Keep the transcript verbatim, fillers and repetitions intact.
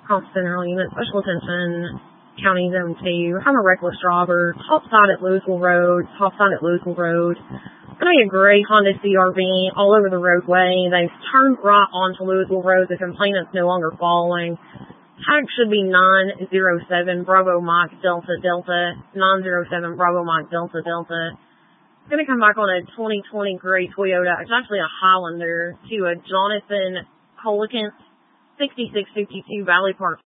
Cross center unit, special attention, County Zone two. I'm a reckless driver. Top side at Louisville Road, top side at Louisville Road. I know a gray Honda C R V all over the roadway. They've turned right onto Louisville Road. The complainant's no longer following. Tag should be nine zero seven Bravo Mike Delta Delta, nine zero seven Bravo Mike Delta Delta. I'm going to come back on a twenty twenty gray Toyota. It's actually a Highlander to a Jonathan Colicant, sixty-six fifty-two Valley Park